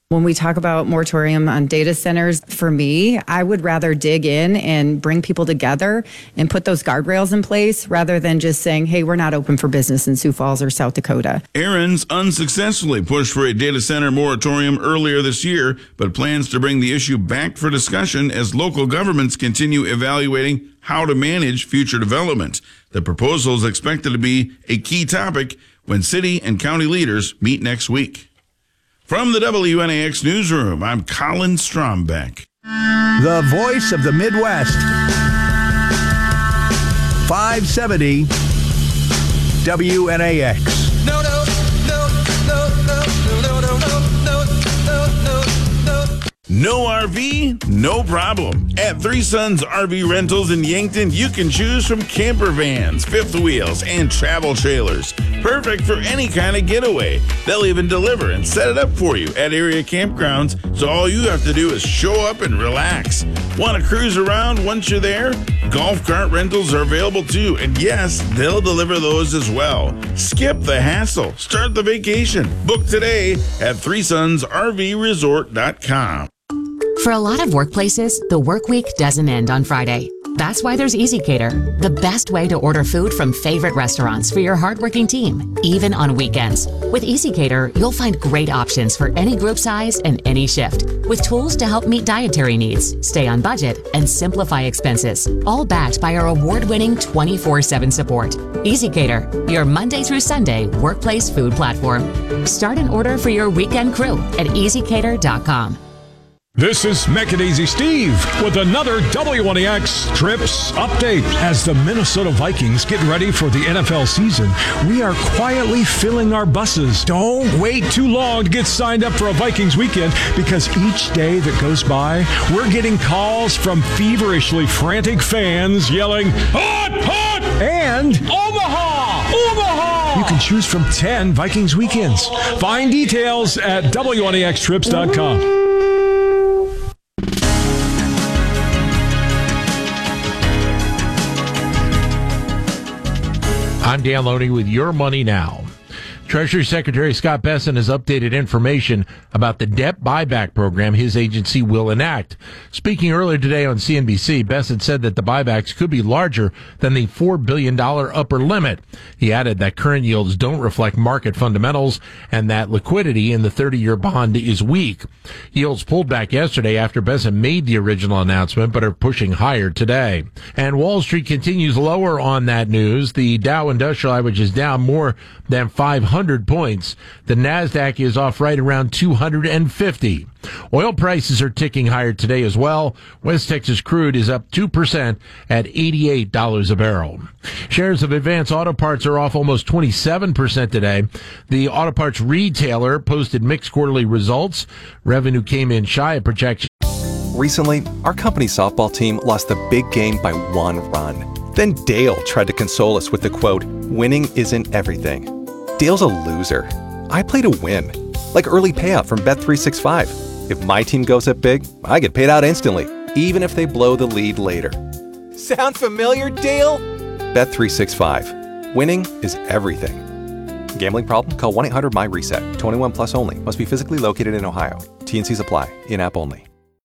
When we talk about moratorium on data centers, for me, I would rather dig in and bring people together and put those guardrails in place rather than just saying, hey, we're not open for business in Sioux Falls or South Dakota. Aaron's unsuccessfully pushed for a data center moratorium earlier this year, but plans to bring the issue back for discussion as local governments continue evaluating how to manage future development. The proposal is expected to be a key topic when city and county leaders meet next week. From the WNAX Newsroom, I'm Colin Strombeck. The voice of the Midwest. 570 WNAX. No, no, no, no, no, no, no, no, no, no, no. No RV? No problem. At Three Sons RV Rentals in Yankton, you can choose from camper vans, fifth wheels, and travel trailers. Perfect for any kind of getaway. They'll even deliver and set it up for you at area campgrounds, so all you have to do is show up and relax. Want to cruise around once you're there? Golf cart rentals are available too, and yes, they'll deliver those as well. Skip the hassle. Start the vacation. Book today at threesonsrvresort.com. For a lot of workplaces, the work week doesn't end on Friday. That's why there's EasyCater, the best way to order food from favorite restaurants for your hardworking team, even on weekends. With EasyCater, you'll find great options for any group size and any shift, with tools to help meet dietary needs, stay on budget, and simplify expenses, all backed by our award-winning 24/7 support. EasyCater, your Monday through Sunday workplace food platform. Start an order for your weekend crew at easycater.com. This is Make It Easy Steve with another WNEX Trips update. As the Minnesota Vikings get ready for the NFL season, we are quietly filling our buses. Don't wait too long to get signed up for a Vikings weekend, because each day that goes by, we're getting calls from feverishly frantic fans yelling, "Hot, hot!" and "Omaha, Omaha!" You can choose from 10 Vikings weekends. Find details at WNEXtrips.com. I'm Dan Loney with Your Money Now. Treasury Secretary Scott Bessent has updated information about the debt buyback program his agency will enact. Speaking earlier today on CNBC, Bessent said that the buybacks could be larger than the $4 billion upper limit. He added that current yields don't reflect market fundamentals and that liquidity in the 30-year bond is weak. Yields pulled back yesterday after Bessent made the original announcement, but are pushing higher today. And Wall Street continues lower on that news. The Dow Industrial Average is down more than 500 points. The NASDAQ is off right around 250. Oil prices are ticking higher today as well. West Texas crude is up 2% at $88 a barrel. Shares of Advance Auto Parts are off almost 27% today. The auto parts retailer posted mixed quarterly results. Revenue came in shy of projections. Recently, our company softball team lost the big game by 1 run. Then Dale tried to console us with the quote, "Winning isn't everything." Dale's a loser. I play to win, like early payout from Bet365. If my team goes up big, I get paid out instantly, even if they blow the lead later. Sound familiar, Dale? Bet365. Winning is everything. Gambling problem? Call 1-800-MY-RESET. 21 plus only. Must be physically located in Ohio. T&Cs apply. In-app only.